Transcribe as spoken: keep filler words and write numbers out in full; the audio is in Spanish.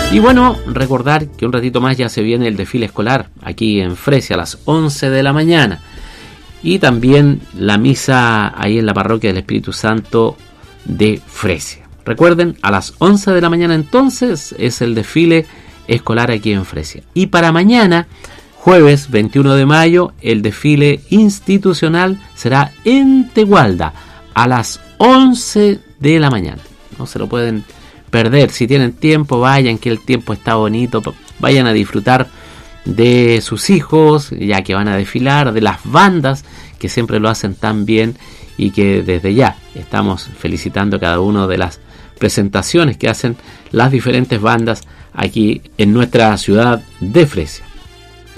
Y bueno, recordar que un ratito más ya se viene el desfile escolar aquí en Fresia a las once de la mañana. Y también la misa ahí en la parroquia del Espíritu Santo de Fresia. Recuerden, a las once de la mañana entonces es el desfile escolar aquí en Fresia. Y para mañana, jueves veintiuno de mayo, el desfile institucional será en Tegualda a las once de la mañana. No se lo pueden perder. Si tienen tiempo, vayan, que el tiempo está bonito. Vayan a disfrutar de sus hijos, ya que van a desfilar, de las bandas que siempre lo hacen tan bien y que desde ya estamos felicitando a cada una de las presentaciones que hacen las diferentes bandas aquí en nuestra ciudad de Fresia.